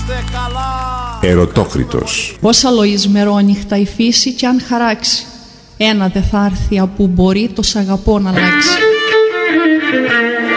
Ερωτόκριτος. Όσα Λοΐς μερόνυχτα η φύση κι αν χαράξει, ένα δε θα έρθει από μπορεί το σ' αγαπώ να αλλάξει.